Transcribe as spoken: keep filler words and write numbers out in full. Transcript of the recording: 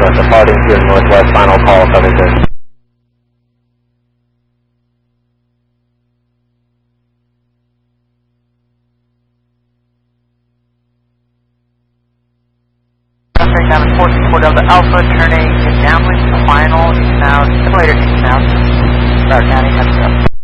departing to your northwest, final call, Covington. Seven four six four Delta Alpha, turning to downwind, final, east now, simulator east now, Broward County, heads up.